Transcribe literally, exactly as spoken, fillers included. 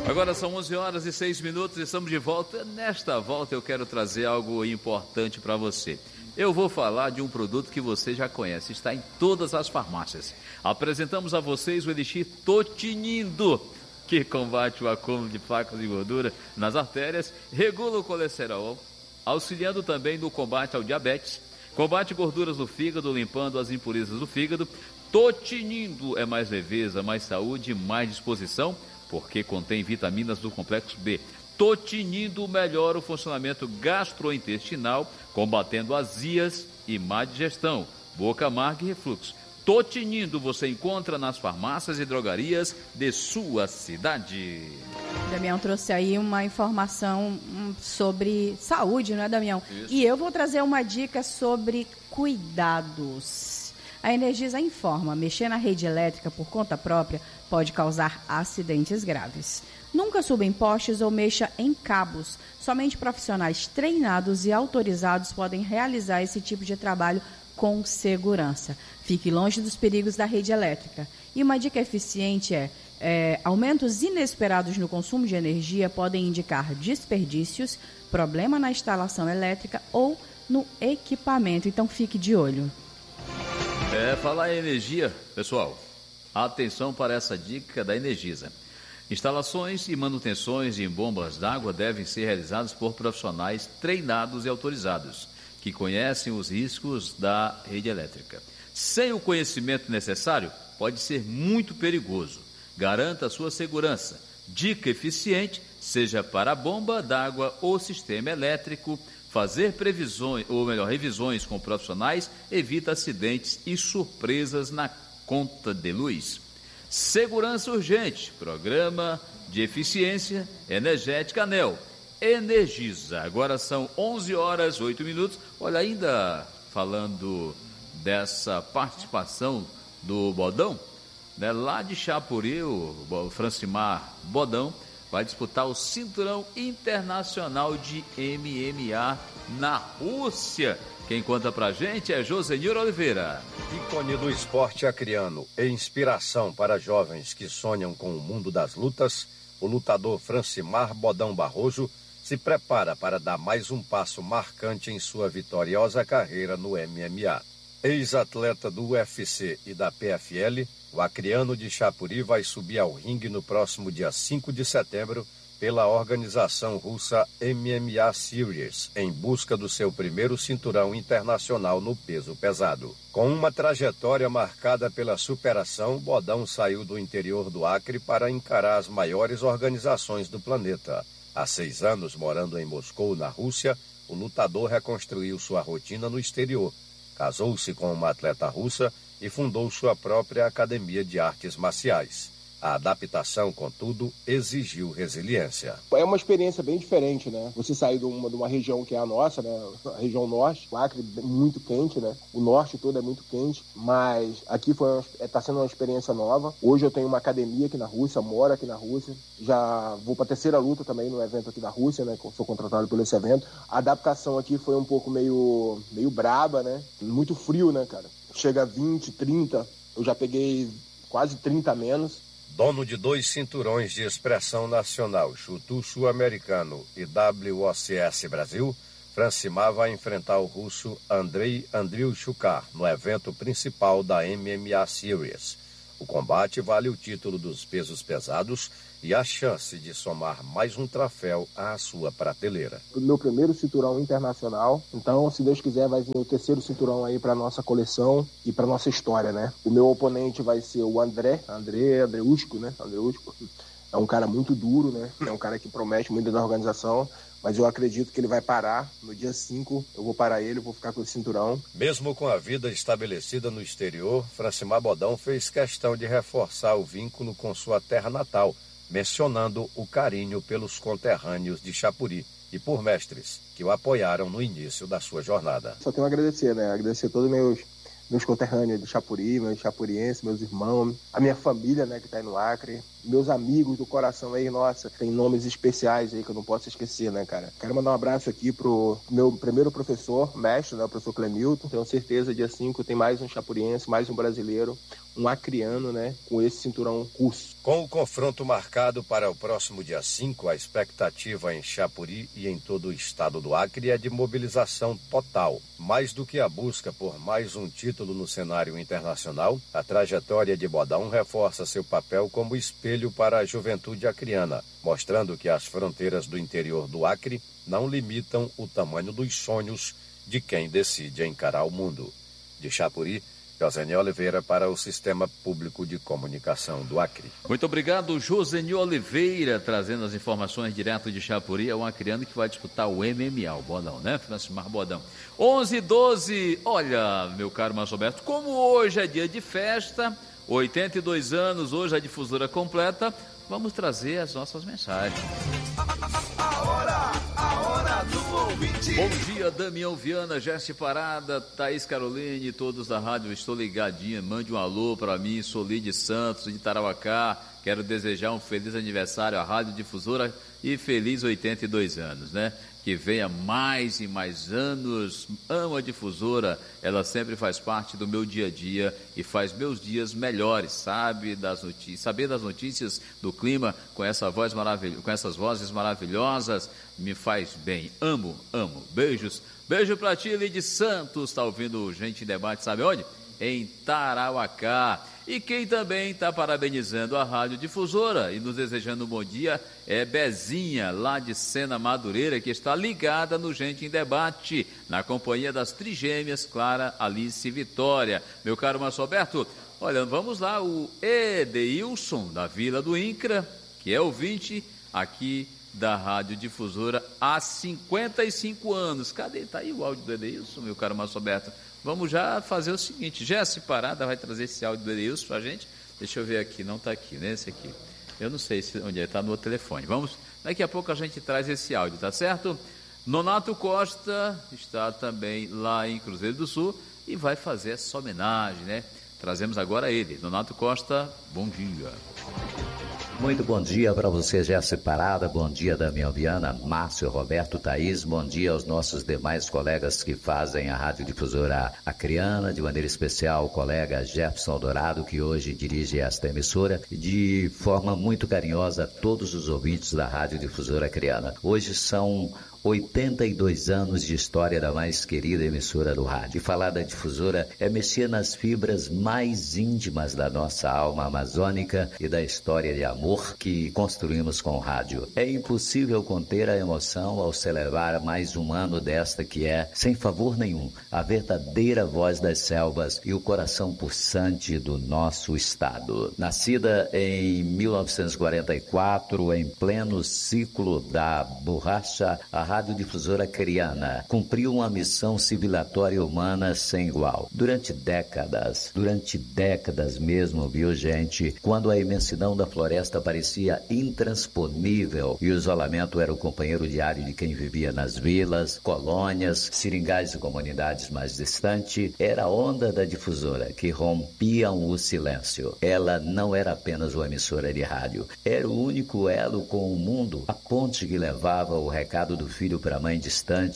Agora são onze horas e seis minutos, estamos de volta. Nesta volta eu quero trazer algo importante para você. Eu vou falar de um produto que você já conhece, está em todas as farmácias. Apresentamos a vocês o Elixir Totinindo, que combate o acúmulo de placas de gordura nas artérias, regula o colesterol, auxiliando também no combate ao diabetes, combate gorduras do fígado, limpando as impurezas do fígado. Totinindo é mais leveza, mais saúde e mais disposição, porque contém vitaminas do complexo B. Totinindo melhora o funcionamento gastrointestinal, combatendo azias e má digestão, boca amarga e refluxo. Totinindo você encontra nas farmácias e drogarias de sua cidade. Damião trouxe aí uma informação sobre saúde, não é, Damião? Isso. E eu vou trazer uma dica sobre cuidados. A Energisa informa, mexer na rede elétrica por conta própria pode causar acidentes graves. Nunca suba em postes ou mexa em cabos. Somente profissionais treinados e autorizados podem realizar esse tipo de trabalho com segurança. Fique longe dos perigos da rede elétrica. E uma dica eficiente é, é aumentos inesperados no consumo de energia podem indicar desperdícios, problema na instalação elétrica ou no equipamento. Então fique de olho. É, falar em energia, pessoal, atenção para essa dica da Energisa. Instalações e manutenções em bombas d'água devem ser realizadas por profissionais treinados e autorizados, que conhecem os riscos da rede elétrica. Sem o conhecimento necessário, pode ser muito perigoso. Garanta a sua segurança. Dica eficiente, seja para a bomba d'água ou sistema elétrico, fazer previsões, ou melhor, revisões com profissionais evita acidentes e surpresas na conta de luz. Segurança urgente, programa de eficiência energética ANEEL. Energisa. Agora são onze horas e oito minutos. Olha, ainda falando dessa participação do Bodão, né, lá de Chapuri, o Francimar Bodão vai disputar o Cinturão Internacional de M M A na Rússia. Quem conta pra gente é Josenir Oliveira. Ícone do esporte acreano e inspiração para jovens que sonham com o mundo das lutas, o lutador Francimar Bodão Barroso se prepara para dar mais um passo marcante em sua vitoriosa carreira no M M A. Ex-atleta do U F C e da P F L, o acreano de Chapuri vai subir ao ringue no próximo dia cinco de setembro pela organização russa M M A Series, em busca do seu primeiro cinturão internacional no peso pesado. Com uma trajetória marcada pela superação, Bodão saiu do interior do Acre para encarar as maiores organizações do planeta. Há seis anos, morando em Moscou, na Rússia, o lutador reconstruiu sua rotina no exterior. Casou-se com uma atleta russa e fundou sua própria academia de artes marciais. A adaptação, contudo, exigiu resiliência. É uma experiência bem diferente, né? Você sair de uma, de uma região que é a nossa, né? A região norte, o Acre é muito quente, né? O norte todo é muito quente, mas aqui está sendo uma experiência nova. Hoje eu tenho uma academia aqui na Rússia, moro aqui na Rússia. Já vou para a terceira luta também no evento aqui da Rússia, né? Sou contratado por esse evento. A adaptação aqui foi um pouco meio, meio braba, né? Muito frio, né, cara? Chega a vinte, trinta, eu já peguei quase trinta a menos. Dono de dois cinturões de expressão nacional, Chutu Sul-Americano e W O C S Brasil, Francimar vai enfrentar o russo Andrei Andriushukar no evento principal da M M A Series. O combate vale o título dos pesos pesados e a chance de somar mais um troféu à sua prateleira. O meu primeiro cinturão internacional, então, se Deus quiser, vai vir o terceiro cinturão aí para nossa coleção e para nossa história, né? O meu oponente vai ser o André, André Andreushko, né? Andreushko. É um cara muito duro, né? É um cara que promete muito da organização, mas eu acredito que ele vai parar. No dia cinco, eu vou parar ele, eu vou ficar com esse cinturão. Mesmo com a vida estabelecida no exterior, Francimar Bodão fez questão de reforçar o vínculo com sua terra natal, mencionando o carinho pelos conterrâneos de Chapuri e por mestres que o apoiaram no início da sua jornada. Só tenho a agradecer, né? Agradecer a todos meus meus conterrâneos de Chapuri, meus chapurienses, meus irmãos, a minha família, né, que está aí no Acre. meus amigos do coração aí, nossa, tem nomes especiais aí que eu não posso esquecer, né, cara? Quero mandar um abraço aqui pro meu primeiro professor, mestre, né, o professor Clemilton. Tenho certeza, dia cinco tem mais um chapuriense, mais um brasileiro, um acriano, né, com esse cinturão curso. Com o confronto marcado para o próximo dia cinco, a expectativa em Chapuri e em todo o estado do Acre é de mobilização total. Mais do que a busca por mais um título no cenário internacional, a trajetória de Bodão reforça seu papel como espelho para a juventude acriana, mostrando que as fronteiras do interior do Acre não limitam o tamanho dos sonhos de quem decide encarar o mundo. De Chapuri, Joseni Oliveira para o Sistema Público de Comunicação do Acre. Muito obrigado, Joseni Oliveira, trazendo as informações direto de Chapuri. É um acriano que vai disputar o M M A, o Bodão, né? Francimar Bodão. onze e doze, olha, meu caro Márcio Roberto, como hoje é dia de festa, oitenta e dois anos, hoje a difusora completa, vamos trazer as nossas mensagens. A hora, a hora do ouvinte. Bom dia, Damião Viana, Gerste Parada, Thaís Caroline, todos da rádio, estou ligadinha, mande um alô para mim, sou Lide Santos, de Tarauacá, quero desejar um feliz aniversário à Rádio Difusora e feliz oitenta e dois anos, né? Que venha mais e mais anos. Amo a Difusora, ela sempre faz parte do meu dia a dia e faz meus dias melhores, sabe, das notícias, saber das notícias do clima com essa voz maravilhosa, com essas vozes maravilhosas, me faz bem. Amo, amo. Beijos. Beijo pra ti, Lide Santos, tá ouvindo Gente em Debate, sabe onde? Em Tarauacá. E quem também está parabenizando a Rádio Difusora e nos desejando um bom dia é Bezinha, lá de Sena Madureira, que está ligada no Gente em Debate, na companhia das trigêmeas Clara, Alice e Vitória. Meu caro Márcio Alberto, olha, vamos lá, o Edeilson, da Vila do Incra, que é ouvinte aqui da Rádio Difusora há cinquenta e cinco anos. Cadê? Está aí o áudio do Edeilson, meu caro Márcio Alberto. Vamos já fazer o seguinte, Jéssica Parada vai trazer esse áudio do Edeilson para a gente. Deixa eu ver aqui, não está aqui, né? Esse aqui. Eu não sei se, onde é, está no outro telefone. Vamos, daqui a pouco a gente traz esse áudio, tá certo? Nonato Costa está também lá em Cruzeiro do Sul e vai fazer essa homenagem, né? Trazemos agora ele. Nonato Costa, bom dia. Muito bom dia para você, Jéssica Parada, bom dia, Damião Viana, Márcio, Roberto, Thaís, bom dia aos nossos demais colegas que fazem a Rádio Difusora Acreana, de maneira especial o colega Jefferson Dourado, que hoje dirige esta emissora, de forma muito carinhosa a todos os ouvintes da Rádio Difusora Acreana. Hoje são oitenta e dois anos de história da mais querida emissora do rádio. E falar da Difusora é mexer nas fibras mais íntimas da nossa alma amazônica e da história de amor que construímos com o rádio. É impossível conter a emoção ao celebrar mais um ano desta que é, sem favor nenhum, a verdadeira voz das selvas e o coração pulsante do nosso estado. Nascida em mil novecentos e quarenta e quatro, em pleno ciclo da borracha, a Rádio Difusora Acreana cumpriu uma missão civilizatória humana sem igual. Durante décadas, durante décadas mesmo, viu gente, quando a imensidão da floresta parecia intransponível e o isolamento era o companheiro diário de quem vivia nas vilas, colônias, seringais e comunidades mais distantes, era a onda da Difusora que rompiam o silêncio. Ela não era apenas uma emissora de rádio, era o único elo com o mundo, a ponte que levava o recado do filho para a mãe distante,